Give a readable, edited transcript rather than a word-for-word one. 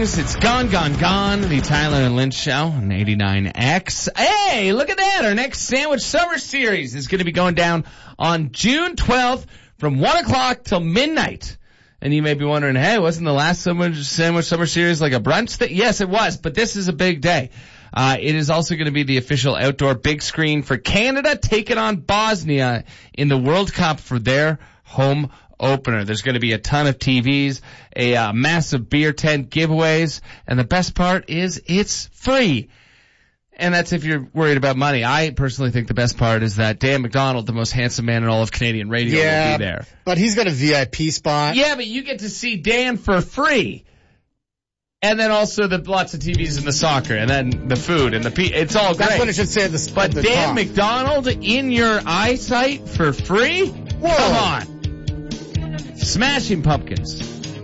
things. It's Gone, the Tyler and Lynch Show on 89X. Hey, look at that. Our next Sandwich Summer Series is going to be going down on June 12th from 1 o'clock till midnight. And you may be wondering, hey, wasn't the last Sandwich Summer Series like a brunch thing? Yes, it was, but this is a big day. It is also going to be the official outdoor big screen for Canada taking on Bosnia in the World Cup for their home opener. There's going to be a ton of TVs, a massive beer tent giveaways, and the best part is it's free. And that's if you're worried about money. I personally think the best part is that Dan McDonald, the most handsome man in all of Canadian radio, will be there. But he's got a VIP spot. Yeah, but you get to see Dan for free. And then also the lots of TVs and the soccer, and then the food and it's all great. That's what it should say at the But the Dan top. McDonald in your eyesight for free? Whoa. Come on. Smashing Pumpkins.